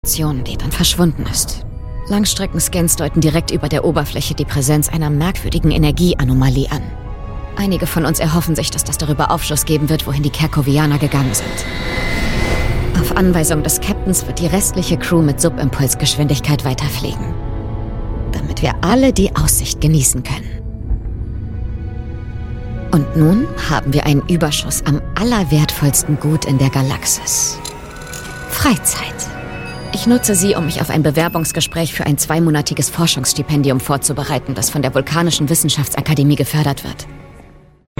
Die dann verschwunden ist. Langstreckenscans deuten direkt über der Oberfläche die Präsenz einer merkwürdigen Energieanomalie an. Einige von uns erhoffen sich, dass das darüber Aufschluss geben wird, wohin die Kerkovianer gegangen sind. Auf Anweisung des Captains wird die restliche Crew mit Subimpulsgeschwindigkeit weiterfliegen, damit wir alle die Aussicht genießen können. Und nun haben wir einen Überschuss am allerwertvollsten Gut in der Galaxis. Freizeit. Ich nutze sie, um mich auf ein Bewerbungsgespräch für ein 2-monatiges Forschungsstipendium vorzubereiten, das von der Vulkanischen Wissenschaftsakademie gefördert wird.